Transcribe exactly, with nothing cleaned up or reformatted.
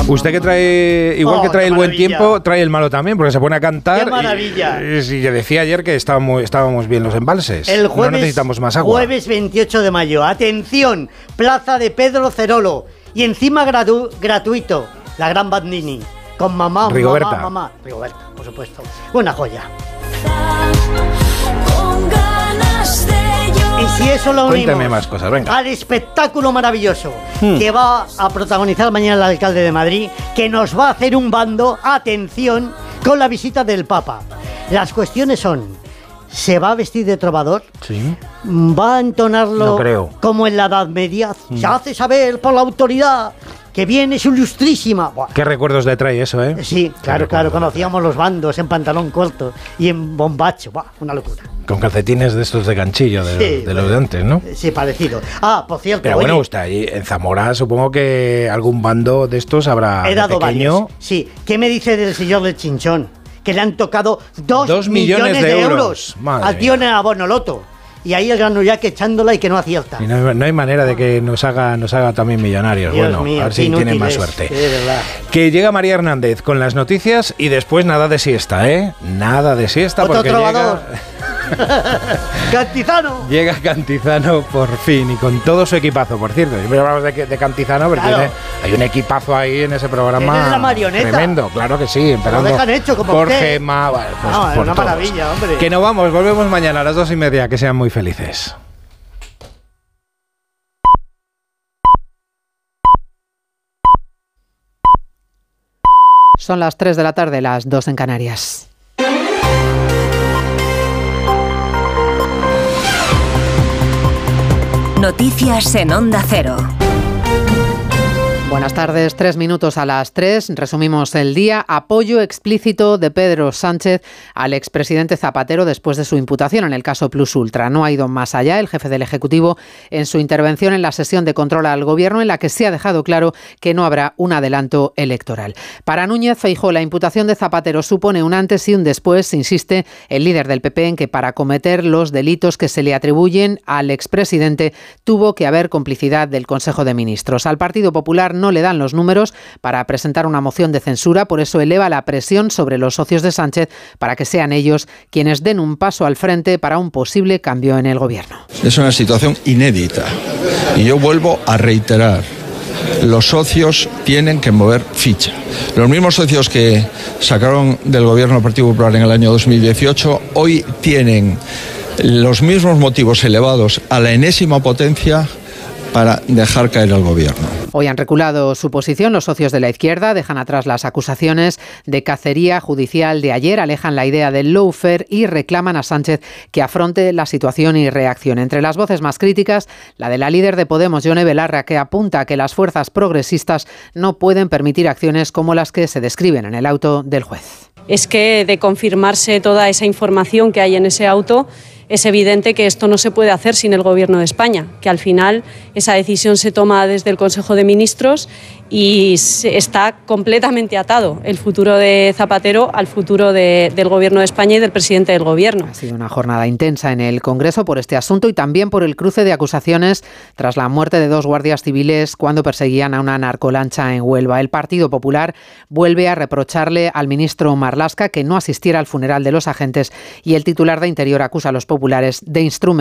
Usted que trae, igual Oh, que trae qué el buen maravilla. tiempo, trae el malo también, porque se pone a cantar. ¡Qué maravilla! Y, y, y decía ayer que estábamos, estábamos bien los embalses. El jueves, no necesitamos más agua. Jueves veintiocho de mayo. Atención, plaza de Pedro Cerolo. Y encima gratu- gratuito, la gran Bandini. Con mamá, Rigoberta. mamá, mamá. Rigoberta, por supuesto. Una joya. Y si eso lo unimos Cuénteme más cosas, venga. al espectáculo maravilloso Hmm. que va a protagonizar mañana el alcalde de Madrid, que nos va a hacer un bando, atención, con la visita del Papa. Las cuestiones son, ¿se va a vestir de trovador? Sí. ¿Va a entonarlo No creo. como en la Edad Media? Se hace saber por la autoridad que viene su ilustrísima. Buah. ¿Qué recuerdos le trae eso, eh? Sí, claro, Qué claro, recuerdo. conocíamos los bandos en pantalón corto y en bombacho. Buah, una locura. Con calcetines de estos de ganchillo, de, Sí, de los de antes, ¿no? Sí, parecido. Ah, por cierto, Pero oye, bueno, usted ahí en Zamora supongo que algún bando de estos habrá he de dado pequeño. varios. Sí, ¿qué me dice del señor del Chinchón? Que le han tocado dos, Dos millones millones, de de euros. euros, Madre al tío en el Abonoloto. Y ahí el Granullac echándola y que no acierta. Y no, no hay manera de que nos haga, nos haga también millonarios. Dios bueno, mío, a ver si qué tienen más inútiles, suerte. de verdad. Que llega María Hernández con las noticias y después nada de siesta, ¿eh? Nada de siesta Otro porque trovador. llega, ¡Cantizano! llega Cantizano por fin y con todo su equipazo, por cierto. Siempre hablamos de, de Cantizano porque Claro. tiene- hay un equipazo ahí en ese programa. Él es la marioneta. Tremendo, claro que sí. Empezando dejan hecho como por usted. Gemma, bueno, pues No, es por una todos. maravilla, hombre. Que no vamos, volvemos mañana a las dos y media. Que sean muy felices. Son las tres de la tarde, las dos en Canarias. Noticias en Onda Cero. Buenas tardes, tres minutos a las tres. Resumimos el día. Apoyo explícito de Pedro Sánchez al expresidente Zapatero después de su imputación en el caso Plus Ultra. No ha ido más allá el jefe del Ejecutivo en su intervención en la sesión de control al Gobierno, en la que se ha dejado claro que no habrá un adelanto electoral. Para Núñez Feijóo, la imputación de Zapatero supone un antes y un después, insiste el líder del P P en que para cometer los delitos que se le atribuyen al expresidente tuvo que haber complicidad del Consejo de Ministros. Al Partido Popular no le dan los números para presentar una moción de censura, por eso eleva la presión sobre los socios de Sánchez para que sean ellos quienes den un paso al frente para un posible cambio en el Gobierno. Es una situación inédita y yo vuelvo a reiterar, los socios tienen que mover ficha. Los mismos socios que sacaron del Gobierno del Partido Popular en el año dos mil dieciocho hoy tienen los mismos motivos elevados a la enésima potencia para dejar caer al Gobierno. Hoy han reculado su posición los socios de la izquierda, dejan atrás las acusaciones de cacería judicial de ayer, alejan la idea del lawfare y reclaman a Sánchez que afronte la situación y reaccione. Entre las voces más críticas, la de la líder de Podemos, Yone Belarra, que apunta a que las fuerzas progresistas no pueden permitir acciones como las que se describen en el auto del juez. Es que de confirmarse toda esa información que hay en ese auto, es evidente que esto no se puede hacer sin el Gobierno de España, que al final esa decisión se toma desde el Consejo de Ministros y está completamente atado el futuro de Zapatero al futuro de, del Gobierno de España y del presidente del Gobierno. Ha sido una jornada intensa en el Congreso por este asunto y también por el cruce de acusaciones tras la muerte de dos guardias civiles cuando perseguían a una narcolancha en Huelva. El Partido Popular vuelve a reprocharle al ministro Marlaska que no asistiera al funeral de los agentes y el titular de Interior acusa a los populares de instrumentos